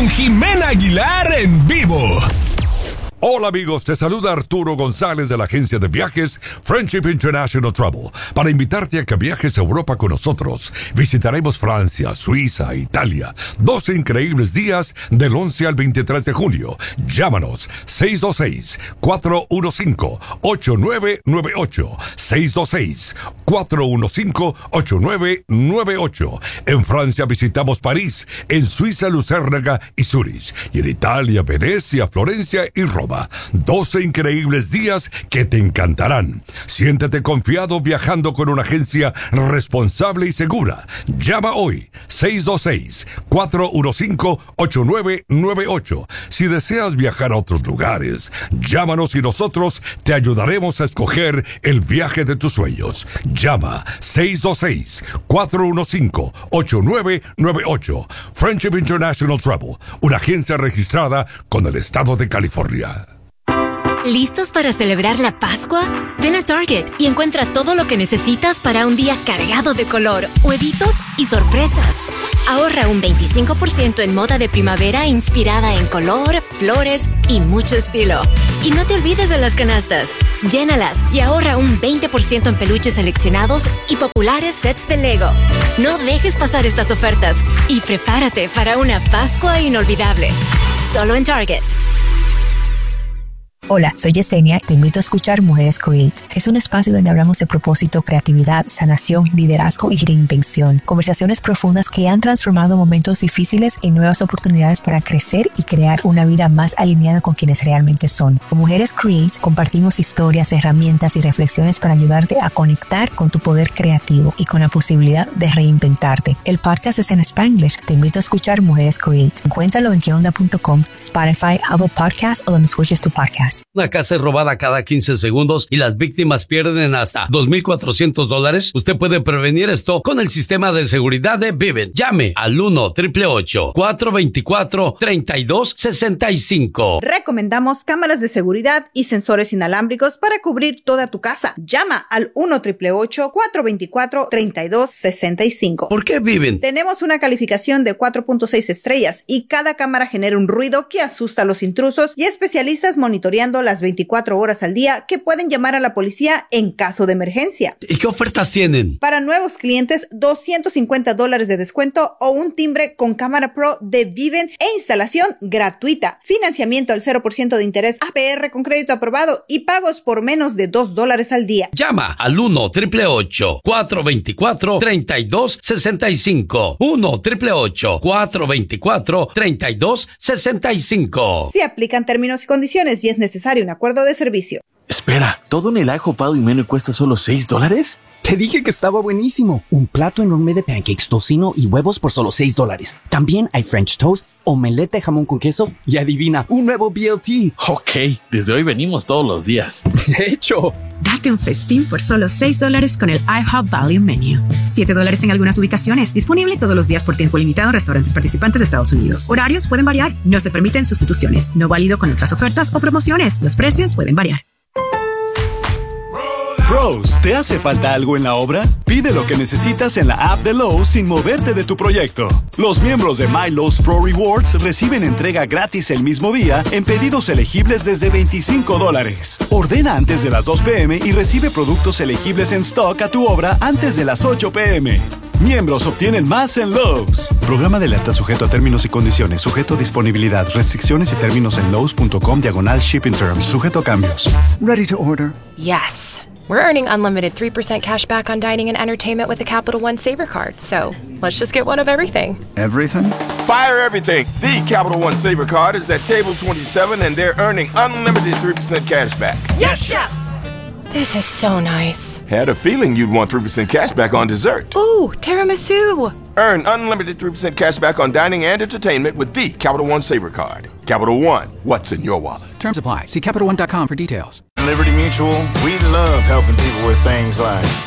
con Jimena Aguilar en vivo. Hola amigos, te saluda Arturo González de la agencia de viajes Friendship International Travel para invitarte a que viajes a Europa con nosotros. Visitaremos Francia, Suiza, Italia. 12 increíbles días del 11 al 23 de julio. Llámanos 626-415-8998. 626-415-8998. En Francia visitamos París, en Suiza Lucérnaga y Zurich. Y en Italia, Venecia, Florencia y Roma. 12 increíbles días que te encantarán. Siéntete confiado viajando con una agencia responsable y segura. Llama hoy 626-415-8998. Si deseas viajar a otros lugares, llámanos y nosotros te ayudaremos a escoger el viaje de tus sueños. Llama 626-415-8998. Friendship International Travel, una agencia registrada con el estado de California. ¿Listos para celebrar la Pascua? Ven a Target y encuentra todo lo que necesitas para un día cargado de color, huevitos y sorpresas. Ahorra un 25% en moda de primavera inspirada en color, flores y mucho estilo. Y no te olvides de las canastas. Llénalas y ahorra un 20% en peluches seleccionados y populares sets de Lego. No dejes pasar estas ofertas y prepárate para una Pascua inolvidable. Solo en Target. Hola, soy Yesenia y te invito a escuchar Mujeres Create. Es un espacio donde hablamos de propósito, creatividad, sanación, liderazgo y reinvención. Conversaciones profundas que han transformado momentos difíciles en nuevas oportunidades para crecer y crear una vida más alineada con quienes realmente son. Con Mujeres Create compartimos historias, herramientas y reflexiones para ayudarte a conectar con tu poder creativo y con la posibilidad de reinventarte. El podcast es en Spanglish. Te invito a escuchar Mujeres Create. Encuéntralo en queonda.com, Spotify, Apple Podcasts o donde escuches tu podcast. Una casa es robada cada 15 segundos y las víctimas pierden hasta $2,400. Usted puede prevenir esto con el sistema de seguridad de Vivint. Llame al 1-888-424-3265. Recomendamos cámaras de seguridad y sensores inalámbricos para cubrir toda tu casa. Llama al 1-888-424-3265. ¿Por qué Vivint? Tenemos una calificación de 4.6 estrellas y cada cámara genera un ruido que asusta a los intrusos y especialistas monitoreando las 24 horas al día que pueden llamar a la policía en caso de emergencia. ¿Y qué ofertas tienen? Para nuevos clientes, $250 de descuento o un timbre con cámara pro de Vivint e instalación gratuita. Financiamiento al 0% de interés APR con crédito aprobado y pagos por menos de $2 al día. Llama al 1-888-424-3265. 1-888-424-3265. Se aplican términos y condiciones y es necesario un acuerdo de servicio. Espera, ¿todo en el IHOP y menú cuesta solo $6? Te dije que estaba buenísimo. Un plato enorme de pancakes, tocino y huevos por solo $6. También hay French toast, omelette de jamón con queso y adivina, un nuevo BLT. Ok, desde hoy venimos todos los días. De hecho, date un festín por solo $6 con el IHOP Value Menu. $7 en algunas ubicaciones. Disponible todos los días por tiempo limitado en restaurantes participantes de Estados Unidos. Horarios pueden variar. No se permiten sustituciones. No válido con otras ofertas o promociones. Los precios pueden variar. Pros, ¿te hace falta algo en la obra? Pide lo que necesitas en la app de Lowe's sin moverte de tu proyecto. Los miembros de My Lowe's Pro Rewards reciben entrega gratis el mismo día en pedidos elegibles desde $25. Ordena antes de las 2 p.m. y recibe productos elegibles en stock a tu obra antes de las 8 p.m. Miembros obtienen más en Lowe's. Programa de alerta sujeto a términos y condiciones, sujeto a disponibilidad, restricciones y términos en lowes.com/shipping terms, sujeto a cambios. Ready to order. Yes. We're earning unlimited 3% cash back on dining and entertainment with the Capital One Saver Card. So let's just get one of everything. Everything? Fire everything. The Capital One Saver Card is at table 27 and they're earning unlimited 3% cash back. Yes, Chef! This is so nice. Had a feeling you'd want 3% cash back on dessert. Ooh, tiramisu. Earn unlimited 3% cash back on dining and entertainment with the Capital One Saver Card. Capital One, what's in your wallet? Terms apply. See CapitalOne.com for details. Liberty Mutual, we love helping people with things like